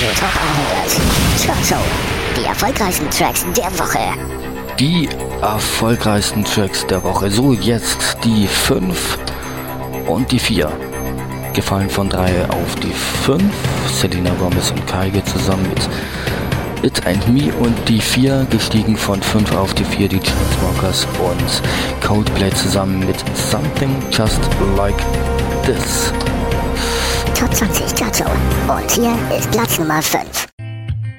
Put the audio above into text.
Top anhört. Chart Show. Die erfolgreichsten Tracks der Woche. Die erfolgreichsten Tracks der Woche. So, jetzt die 5 und die 4. Gefallen von 3 auf die 5. Selena Gomez und Kygo zusammen mit It and Me. Und die 4 gestiegen von 5 auf die 4. Die Chainsmokers und Coldplay zusammen mit Something Just Like This. Top 20 Chart Show. Und hier ist Platz Nummer 5.